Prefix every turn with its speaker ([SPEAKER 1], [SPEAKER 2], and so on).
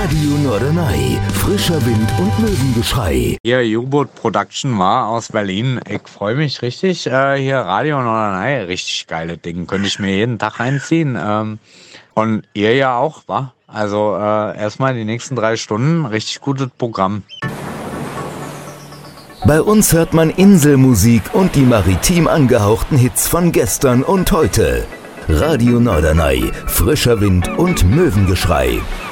[SPEAKER 1] Radio Norderney, frischer Wind und Möwengeschrei.
[SPEAKER 2] Hier U-Boot Production war aus Berlin. Ich freue mich richtig. Hier Radio Norderney, richtig geile Dinge. Könnte ich mir jeden Tag reinziehen. Und ihr ja auch, wa? Also erstmal die nächsten 3 Stunden, richtig gutes Programm.
[SPEAKER 1] Bei uns hört man Inselmusik und die maritim angehauchten Hits von gestern und heute. Radio Norderney, frischer Wind und Möwengeschrei.